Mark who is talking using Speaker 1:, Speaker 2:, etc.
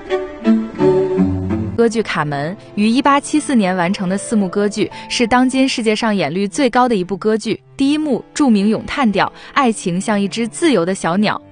Speaker 1: 歌剧《卡门》于1874年完成的4幕歌剧，是当今世界上演率最高的一部歌剧。第一幕著名咏叹调，爱情像一只自由的小鸟，